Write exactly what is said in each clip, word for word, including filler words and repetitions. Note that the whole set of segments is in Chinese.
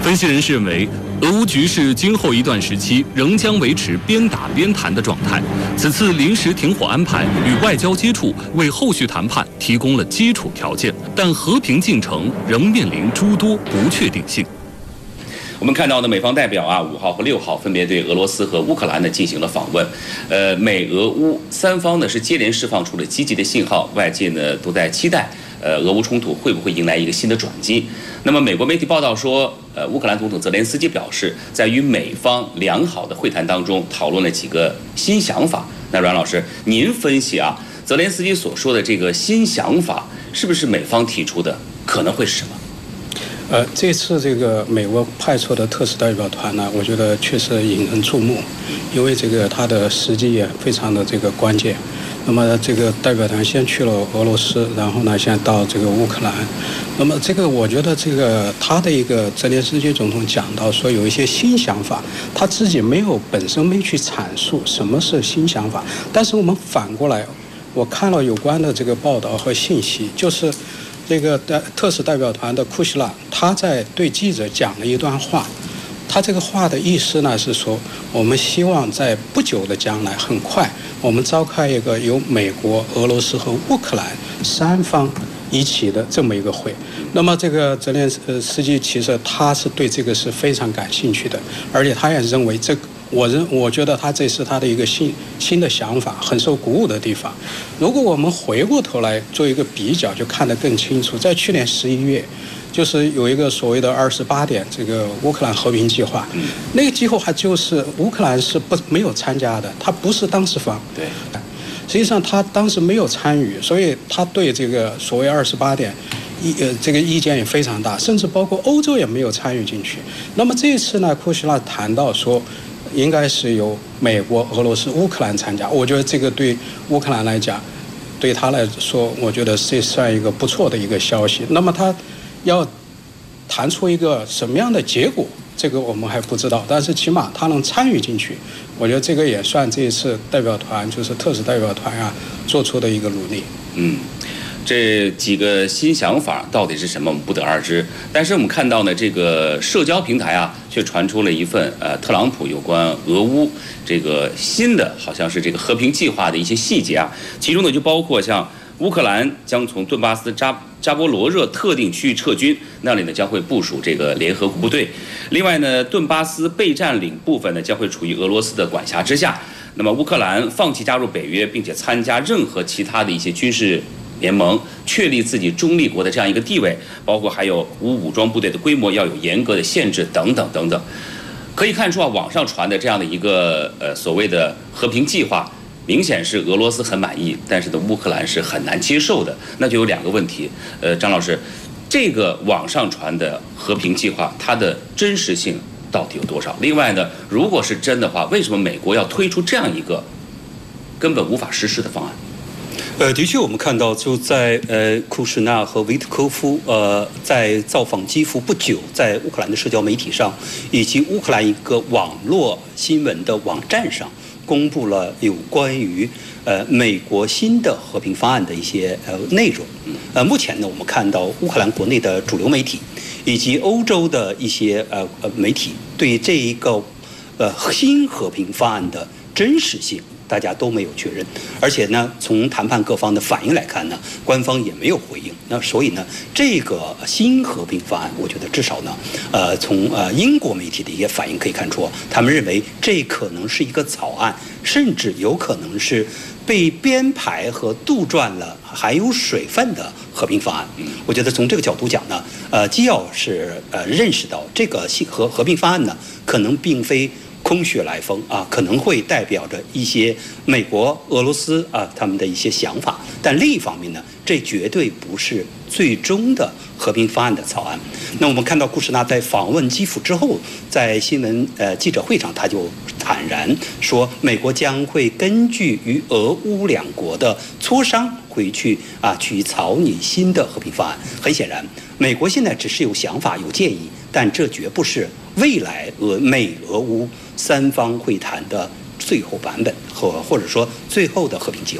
分析人士认为，俄乌局势今后一段时期仍将维持边打边谈的状态。此次临时停火安排与外交接触，为后续谈判提供了基础条件，但和平进程仍面临诸多不确定性。 我们看到呢，美方代表啊，五号和六号分别对俄罗斯和乌克兰呢进行了访问，呃，美俄乌三方呢是接连释放出了积极的信号，外界呢都在期待，呃，俄乌冲突会不会迎来一个新的转机？那么，美国媒体报道说，呃，乌克兰总统泽连斯基表示，在与美方良好的会谈当中，讨论了几个新想法。那阮老师，您分析啊，泽连斯基所说的这个新想法，是不是美方提出的？可能会是什么？ 呃，这次这个美国派出的特使代表团呢，我觉得确实引人注目，因为这个它的时机也非常的这个关键。那么这个代表团先去了俄罗斯，然后呢，现在到这个乌克兰。那么这个我觉得这个他的一个泽连斯基总统讲到说有一些新想法，他自己没有本身没去阐述什么是新想法，但是我们反过来，我看了有关的这个报道和信息，就是。这个代特使代表团的库希纳，他在对记者讲了一段话，他这个话的意思呢是说，我们希望在不久的将来，很快我们召开一个由美国、俄罗斯和乌克兰三方一起的这么一个会。那么这个泽连斯基其实他是对这个是非常感兴趣的，而且他也认为这个。我认，我觉得他这是他的一个新新的想法，很受鼓舞的地方。如果我们回过头来做一个比较，就看得更清楚。在去年十一月，就是有一个所谓的二十八点这个乌克兰和平计划，那个计划就是乌克兰是不没有参加的，他不是当事方。 对， 实际上他当时没有参与，所以他对这个所谓二十八点。意呃，这个意见也非常大，甚至包括欧洲也没有参与进去。那么这一次呢，库希纳谈到说，应该是由美国、俄罗斯、乌克兰参加。我觉得这个对乌克兰来讲，对他来说，我觉得这算一个不错的一个消息。那么他要谈出一个什么样的结果，这个我们还不知道。但是起码他能参与进去，我觉得这个也算这一次代表团，就是特使代表团啊做出的一个努力。 嗯。这几个新想法到底是什么，我们不得而知。但是我们看到呢，这个社交平台啊，却传出了一份呃，特朗普有关俄乌这个新的，好像是这个和平计划的一些细节啊。其中呢，就包括像乌克兰将从顿巴斯扎扎波罗热特定区域撤军，那里呢将会部署这个联合国部队。另外呢，顿巴斯被占领部分呢将会处于俄罗斯的管辖之下。那么乌克兰放弃加入北约，并且参加任何其他的一些军事联盟，确立自己中立国的这样一个地位，包括还有无武装部队的规模要有严格的限制等等等等。可以看出啊，网上传的这样的一个呃所谓的和平计划，明显是俄罗斯很满意，但是呢乌克兰是很难接受的。那就有两个问题，呃，张老师，这个网上传的和平计划，它的真实性到底有多少？另外呢，如果是真的话，为什么美国要推出这样一个根本无法实施的方案？ 呃，的确，我们看到就在呃库什纳和维特科夫呃在造访基辅不久，在乌克兰的社交媒体上以及乌克兰一个网络新闻的网站上，公布了有关于呃美国新的和平方案的一些呃内容。呃，目前呢，我们看到乌克兰国内的主流媒体以及欧洲的一些呃呃媒体对这一个呃新和平方案的真实性，大家都没有确认，而且呢，从谈判各方的反应来看呢，官方也没有回应。那所以呢，这个新和平方案，我觉得至少呢，呃，从呃英国媒体的一些反应可以看出，他们认为这可能是一个草案，甚至有可能是被编排和杜撰了含有水分的和平方案。我觉得从这个角度讲呢，呃，既要是呃认识到这个新和和平方案呢，可能并非空穴来风啊，可能会代表着一些美国、俄罗斯啊他们的一些想法，但另一方面呢，这绝对不是最终的和平方案的草案。那我们看到库什纳在访问基辅之后，在新闻呃记者会上，他就坦然说，美国将会根据与俄乌两国的磋商回去啊去草拟新的和平方案。很显然，美国现在只是有想法、有建议，但这绝不是未来俄美俄乌三方会谈的最后版本，或或者说最后的和平计划。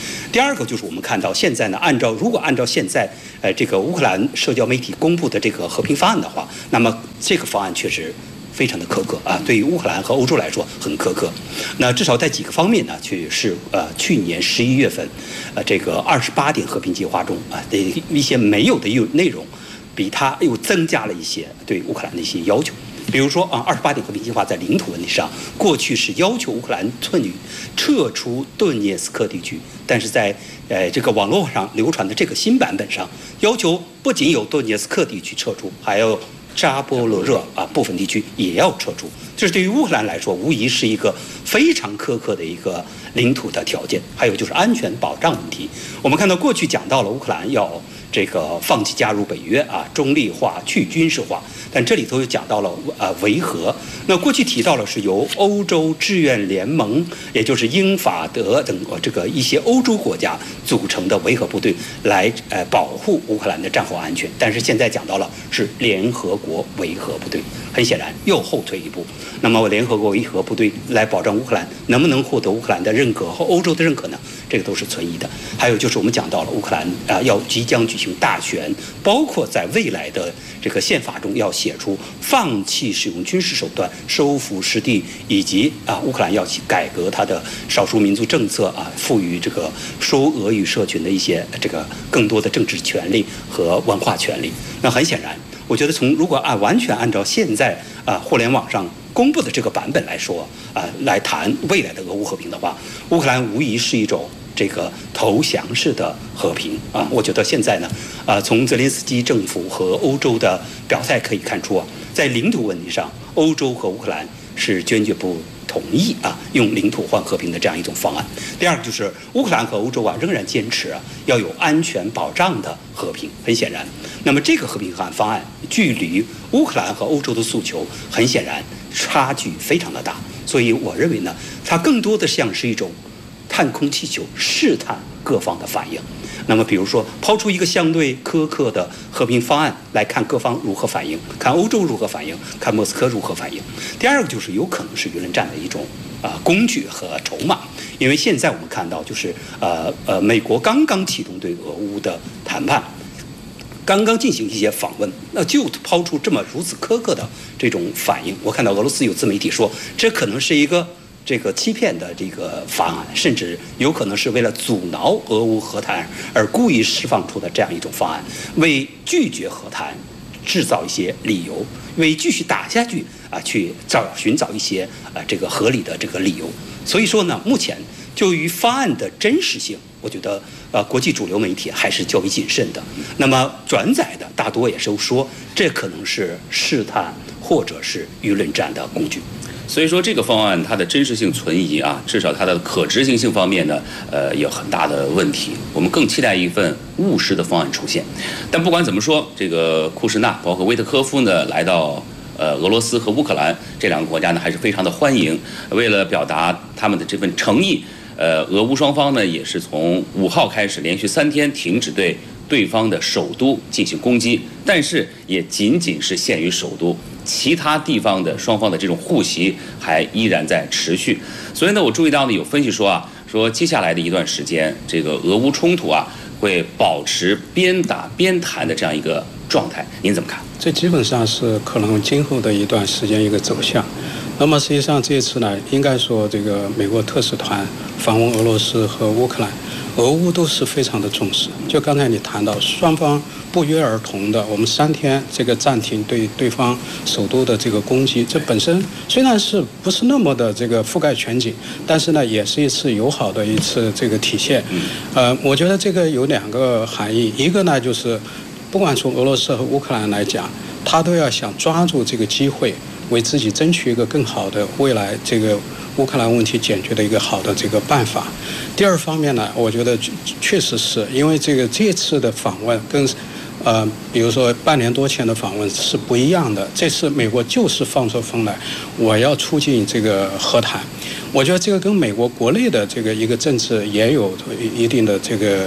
第二个就是我们看到现在呢，按照如果按照现在呃这个乌克兰社交媒体公布的这个和平方案的话，那么这个方案确实非常的苛刻啊，对于乌克兰和欧洲来说很苛刻。那至少在几个方面呢，去是呃去年十一月份，呃这个二十八点和平计划中啊的一些没有的内容，比它又增加了一些对乌克兰的一些要求。比如说啊，二十八点和平计划在领土问题上，过去是要求乌克兰寸语撤出顿涅斯克地区，但是在呃这个网络上流传的这个新版本上，要求不仅有顿涅斯克地区撤出，还要扎波罗热啊部分地区也要撤出。这是对于乌克兰来说，无疑是一个非常苛刻的一个领土的条件。还有就是安全保障问题，我们看到过去讲到了乌克兰要这个放弃加入北约啊，中立化、去军事化，但这里头又讲到了呃维和。那过去提到了是由欧洲志愿联盟，也就是英法德等这个一些欧洲国家组成的维和部队来呃保护乌克兰的战后安全，但是现在讲到了是联合国维和部队，很显然又后退一步。那么联合国维和部队来保障乌克兰能不能获得乌克兰的认可和欧洲的认可呢？这个都是存疑的。还有就是我们讲到了乌克兰啊、呃、要即将举行大选，包括在未来的这个宪法中要写出放弃使用军事手段收复失地，以及啊乌克兰要去改革它的少数民族政策啊，赋予这个说俄语社群的一些这个更多的政治权利和文化权利。那很显然，我觉得从如果按完全按照现在啊互联网上公布的这个版本来说啊，来谈未来的俄乌和平的话，乌克兰无疑是一种这个投降式的和平啊。我觉得现在呢，啊，从泽连斯基政府和欧洲的表态可以看出啊，在领土问题上，欧洲和乌克兰是坚决不同意啊用领土换和平的这样一种方案。第二个就是乌克兰和欧洲啊仍然坚持啊要有安全保障的和平。很显然，那么这个和平方案距离乌克兰和欧洲的诉求很显然差距非常的大，所以我认为呢，它更多的像是一种探空气球，试探各方的反应。那么比如说抛出一个相对苛刻的和平方案来看各方如何反应，看欧洲如何反应，看莫斯科如何反应。第二个就是有可能是舆论战的一种啊、呃、工具和筹码，因为现在我们看到就是呃呃美国刚刚启动对俄乌的谈判，刚刚进行一些访问，那就抛出这么如此苛刻的这种反应。我看到俄罗斯有自媒体说，这可能是一个这个欺骗的这个方案，甚至有可能是为了阻挠俄乌和谈而故意释放出的这样一种方案，为拒绝和谈制造一些理由，为继续打下去啊去找寻找一些啊这个合理的这个理由。所以说呢，目前就于方案的真实性，我觉得呃国际主流媒体还是较为谨慎的。那么转载的大多也是说，这可能是试探或者是舆论战的工具。 所以说这个方案它的真实性存疑啊，至少它的可执行性方面呢，呃，有很大的问题。我们更期待一份务实的方案出现。但不管怎么说，这个库什纳包括威特科夫呢，来到呃俄罗斯和乌克兰这两个国家呢，还是非常的欢迎。为了表达他们的这份诚意，呃，俄乌双方呢也是从五号开始连续三天停止对对方的首都进行攻击，但是也仅仅是限于首都。其他地方的双方的这种互袭还依然在持续，所以呢，我注意到呢有分析说啊，说接下来的一段时间，这个俄乌冲突啊会保持边打边谈的这样一个状态，您怎么看？ 这基本上是可能今后的一段时间一个走向。那么实际上这次呢，应该说这个美国特使团访问俄罗斯和乌克兰，俄乌都是非常的重视。就刚才你谈到，双方不约而同的，我们三天这个暂停对对方首都的这个攻击，这本身虽然是不是那么的这个覆盖全景，但是呢，也是一次友好的一次这个体现。呃，我觉得这个有两个含义，一个呢就是，不管从俄罗斯和乌克兰来讲，他都要想抓住这个机会，为自己争取一个更好的未来这个乌克兰问题解决的一个好的这个办法。第二方面呢，我觉得确实是因为这个这次的访问跟呃，比如说半年多前的访问是不一样的。这次美国就是放出风来，我要促进这个和谈。我觉得这个跟美国国内的这个一个政治也有一定的这个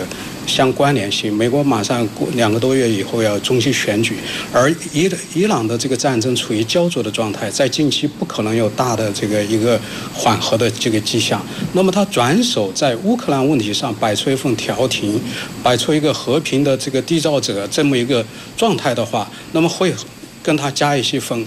相关联性。美国马上过两个多月以后要中期选举，而伊伊朗的这个战争处于焦灼的状态，在近期不可能有大的这个一个缓和的这个迹象。那么他转手在乌克兰问题上摆出一份调停，摆出一个和平的这个缔造者这么一个状态的话，那么会跟他加一些分